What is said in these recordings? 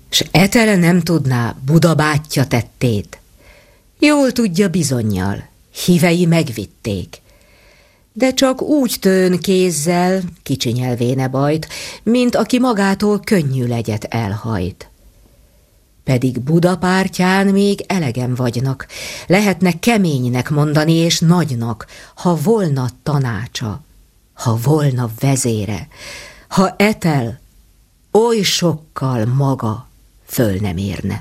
S Etele nem tudná Buda bátyja tettét. Jól tudja bizonnyal, hívei megvitték. De csak úgy tőn kézzel, kicsinyelvéne bajt, mint aki magától könnyű legyet elhajt. Pedig Buda pártján még elegen vagynak, lehetne keménynek mondani és nagynak, ha volna tanácsa, ha volna vezére, ha Etel oly sokkal maga föl nem érne.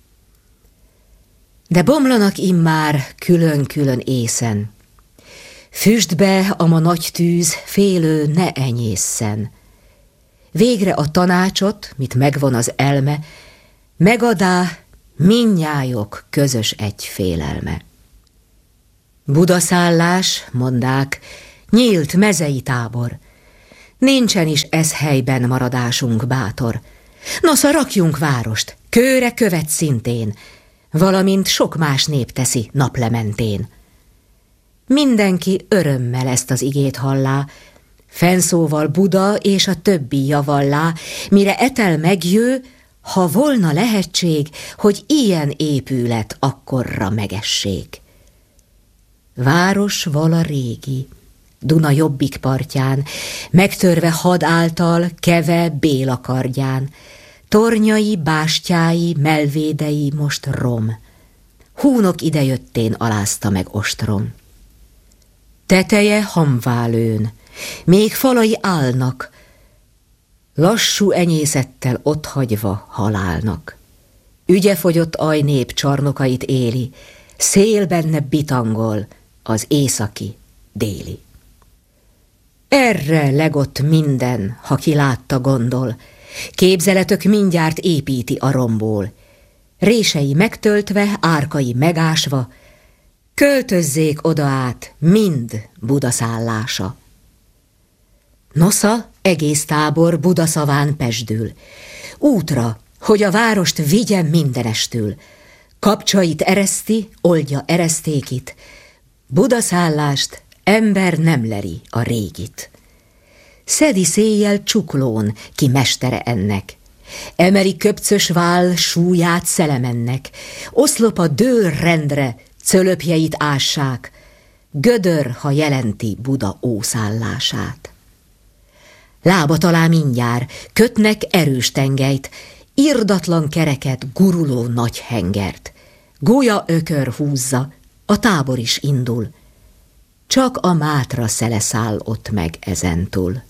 De bomlanak immár külön-külön észen, füstbe a ma nagy tűz félő ne enyészen. Végre a tanácsot, mit megvon az elme, megadá mindnyájok közös egy félelme. Budaszállás, mondák, nyílt mezei tábor, nincsen is ez helyben maradásunk bátor. Nosza rakjunk várost, kőre követ szintén, valamint sok más nép teszi naplementén. Mindenki örömmel ezt az igét hallá, fennszóval Buda és a többi javallá, mire Etel megjő, ha volna lehetség, hogy ilyen épület akkorra megessék. Város vala régi, Duna jobbik partján, megtörve had által keve Béla kardján, tornyai, bástyái, melvédei most rom. Húnok idejöttén alázta meg ostrom. Teteje hamválőn, még falai állnak, lassú enyészettel otthagyva halálnak. Ügyefogyott ajnép csarnokait éli, szél benne bitangol, az északi, déli. Erre legott minden, ha ki látta gondol, képzeletök mindjárt építi a romból. Rései megtöltve, árkai megásva, költözzék oda át mind Buda szállása. Nosza egész tábor Buda szaván pesdül, útra, hogy a várost vigye mindenestül. Kapcsait ereszti, oldja eresztékit, Buda szállást ember nem leri a régit. Szedi széjjel csuklón ki mestere ennek, emeli köpcös váll súlyát szelemennek, oszlopa dől rendre, cölöpjeit ássák, gödör, ha jelenti Buda ószállását. Lába talál mindjár, kötnek erős tengelyt, irdatlan kereket, guruló nagy hengert. Gólya ökör húzza, a tábor is indul, csak a Mátra szele száll ott meg ezentúl.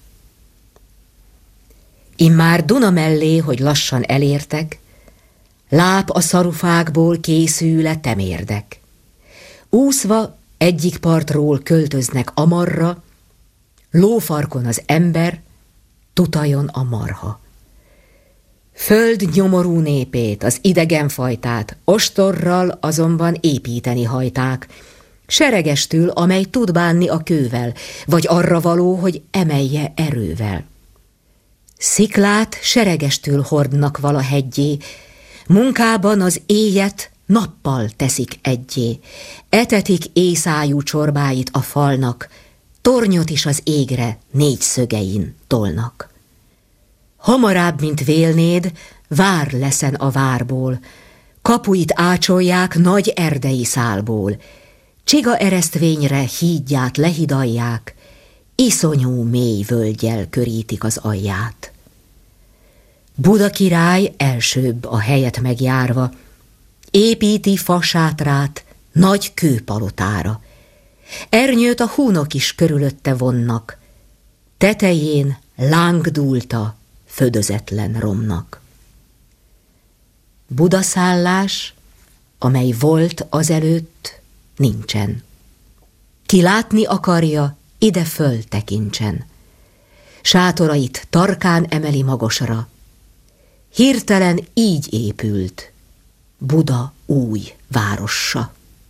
Immár Duna mellé, hogy lassan elértek, láp a szarufákból készül-e temérdek. Úszva egyik partról költöznek a marra, lófarkon az ember, tutajon a marha. Föld nyomorú népét, az idegen fajtát ostorral azonban építeni hajták, seregestül, amely tud bánni a kővel, vagy arra való, hogy emelje erővel. Sziklát seregestül hordnak vala heggyé, munkában az éjet nappal teszik egyé, etetik éjszájú csorbáit a falnak, tornyot is az égre négy szögein tolnak. Hamarább, mint vélnéd, vár leszen a várból, kapuit ácsolják nagy erdei szálból, csiga eresztvényre hídját lehidalják, iszonyú mély völgyel körítik az alját. Buda király elsőbb a helyet megjárva, építi fasátrát nagy kőpalotára. Ernyőt a húnok is körülötte vonnak, tetején láng dúlta födözetlen romnak. Buda szállás, amely volt azelőtt, nincsen. Ki látni akarja, ide föl tekintsen. Sátorait tarkán emeli magasra. Hirtelen így épült Buda új várossa.